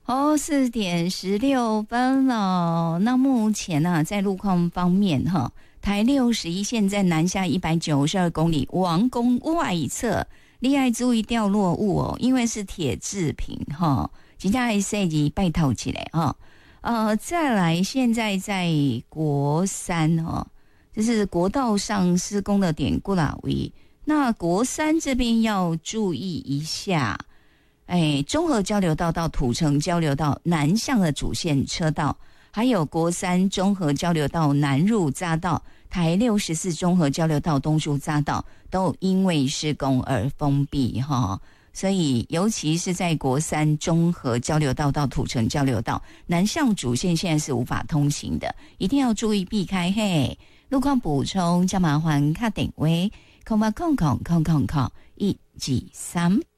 4:16了。那目前呢，在路况方面哈，台61线在南下192公里，王宫外侧，你要注意掉落物哦，因为是铁制品哈，真的要设计拜托起来哈。再来，现在在国三哈，就是国道上施工的点过啦位，那国三这边要注意一下。中和交流道到土城交流道南向的主线车道，还有国三中和交流道南入匝道、台64中和交流道东出匝道都因为施工而封闭哈，所以尤其是在国三中和交流道到土城交流道南向主线现在是无法通行的，一定要注意避开嘿。路况补充，加麻烦卡定位，08000000123。